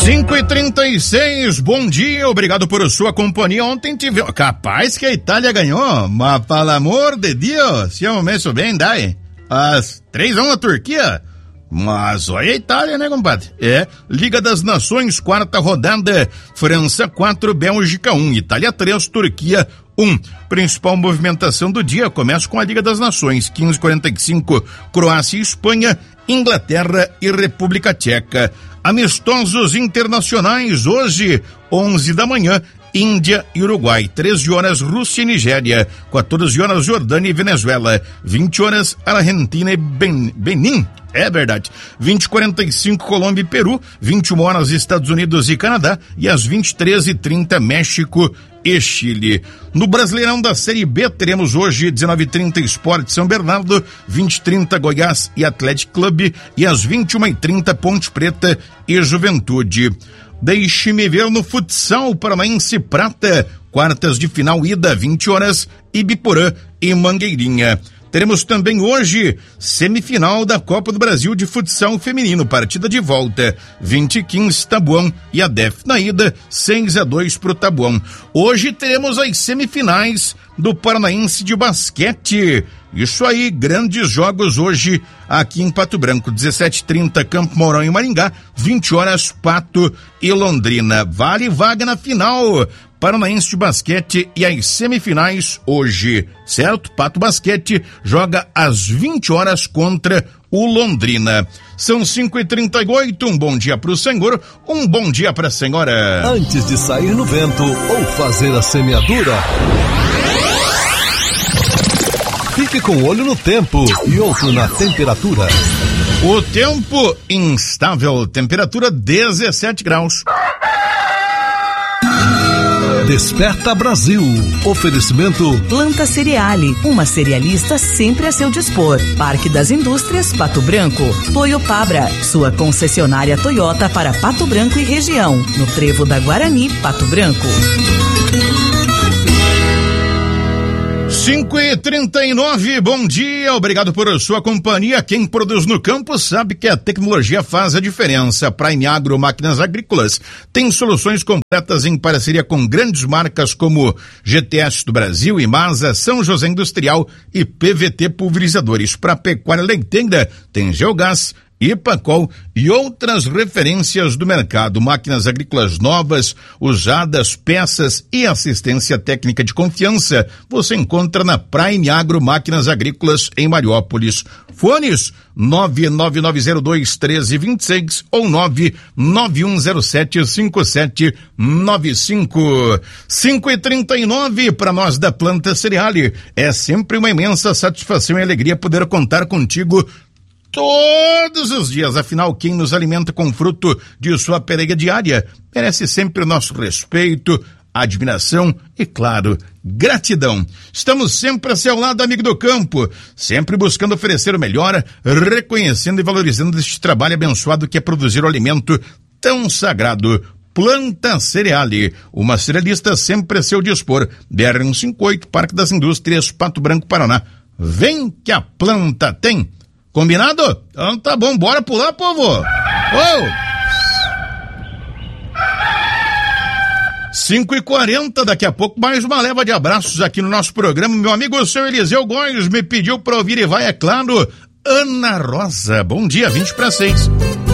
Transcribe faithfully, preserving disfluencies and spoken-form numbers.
cinco e trinta e seis, bom dia, obrigado por sua companhia. Ontem tive. Capaz que a Itália ganhou, mas pelo amor de Deus, se eu me bem, dai. As três a um a Turquia. Mas olha a Itália, né, compadre? É, Liga das Nações, quarta rodada, França quatro, Bélgica um, Itália três, Turquia um. Principal movimentação do dia começa com a Liga das Nações, quinze e quarenta e cinco, Croácia e Espanha, Inglaterra e República Tcheca. Amistosos internacionais hoje, onze da manhã, Índia e Uruguai, treze horas Rússia e Nigéria, quatorze horas Jordânia e Venezuela, vinte horas Argentina e ben, Benin, é verdade, vinte e quarenta e cinco Colômbia e Peru, vinte e uma horas Estados Unidos e Canadá e às vinte e três e trinta México e Chile. No Brasileirão da Série B teremos hoje dezenove e trinta Sport São Bernardo, vinte e trinta Goiás e Atlético Clube e às vinte e uma e trinta Ponte Preta e Juventude. Deixe-me ver no futsal paranaense prata, quartas de final ida, vinte horas, Ibiporã e Mangueirinha. Teremos também hoje semifinal da Copa do Brasil de futsal feminino, partida de volta, vinte e quinze Tabuão e a D E F na ida, seis a dois pro Tabuão. Hoje teremos as semifinais do Paranaense de basquete. Isso aí, grandes jogos hoje aqui em Pato Branco, dezessete e trinta Campo Mourão e Maringá, vinte horas Pato e Londrina. Vale vaga na final, Paranaense de basquete e as semifinais hoje, certo? Pato Basquete joga às vinte horas contra o Londrina. São cinco e trinta e oito, um bom dia pro senhor, um bom dia pra senhora. Antes de sair no vento ou fazer a semeadura, fique com um olho no tempo e outro na temperatura. O tempo instável, temperatura dezessete graus. Desperta Brasil. Oferecimento Planta Cereale, uma cerealista sempre a seu dispor. Parque das Indústrias, Pato Branco. Toyopabra, sua concessionária Toyota para Pato Branco e região. No Trevo da Guarani, Pato Branco. cinco e trinta e nove, bom dia, obrigado por sua companhia. Quem produz no campo sabe que a tecnologia faz a diferença. Prime Agro Máquinas Agrícolas tem soluções completas em parceria com grandes marcas como G T S do Brasil, Imasa, São José Industrial e P V T Pulverizadores. Para pecuária leiteira tem Geogás, Ipacol e outras referências do mercado, máquinas agrícolas novas, usadas, peças e assistência técnica de confiança, você encontra na Prime Agro Máquinas Agrícolas em Mariópolis. Fones nove nove nove zero dois um três dois seis ou nove nove um zero sete cinco sete nove cinco. cinco e trinta e nove, para nós da Planta Cereale, é sempre uma imensa satisfação e alegria poder contar contigo todos os dias. Afinal, quem nos alimenta com fruto de sua perega diária merece sempre o nosso respeito, admiração e, claro, gratidão. Estamos sempre a seu lado, amigo do campo, sempre buscando oferecer o melhor, reconhecendo e valorizando este trabalho abençoado que é produzir o alimento tão sagrado. Planta Cereale, uma cerealista sempre a seu dispor. B R cento e cinquenta e oito, Parque das Indústrias, Pato Branco, Paraná. Vem que a planta tem. Combinado? Então tá bom, bora pular, povo! Oh! cinco e quarenta, daqui a pouco mais uma leva de abraços aqui no nosso programa. Meu amigo o seu Eliseu Góes me pediu pra ouvir e vai, é claro, Ana Rosa. Bom dia, vinte para seis.